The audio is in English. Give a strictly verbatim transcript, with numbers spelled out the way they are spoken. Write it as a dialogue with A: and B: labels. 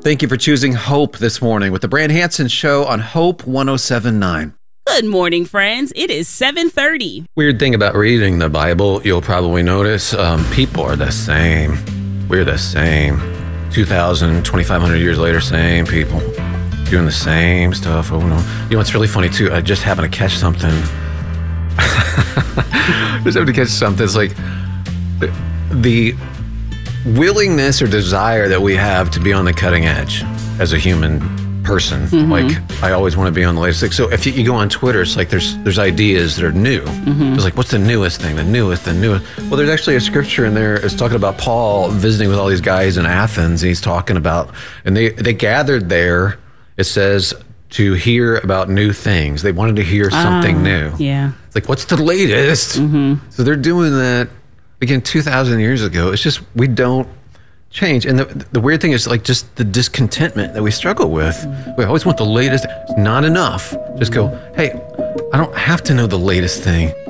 A: Thank you for choosing Hope this morning with the Brand Hansen Show on Hope one oh seven point nine.
B: Good morning, friends. It is seven thirty.
C: Weird thing about reading the Bible, you'll probably notice um, people are the same. We're the same. two thousand, twenty-five hundred years later, same people. Doing the same stuff over and over. You know, it's really funny, too. I just happened to catch something. just happened to catch something. It's like the, the willingness or desire that we have to be on the cutting edge as a human person. Mm-hmm. Like, I always want to be on the latest thing. So if you, you go on Twitter, it's like there's there's ideas that are new. Mm-hmm. It's like, what's the newest thing? The newest, the newest. Well, there's actually a scripture in there. It's talking about Paul visiting with all these guys in Athens. And he's talking about, and they, they gathered there, it says, to hear about new things. They wanted to hear something
B: uh,
C: new.
B: Yeah.
C: It's like, what's the latest? Mm-hmm. So they're doing that, again, two thousand years ago. It's just, we don't change. And the the weird thing is like just the discontentment that we struggle with. Mm-hmm. We always want the latest. It's not enough. Just go, hey, I don't have to know the latest thing.